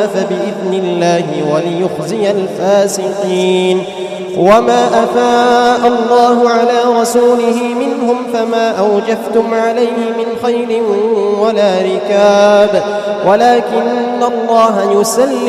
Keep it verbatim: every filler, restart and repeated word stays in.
فبإذن الله وليخزي الفاسقين. وما أفاء الله على رسوله منهم فما أوجفتم عليه من خيل ولا ركاب ولكن الله يسلم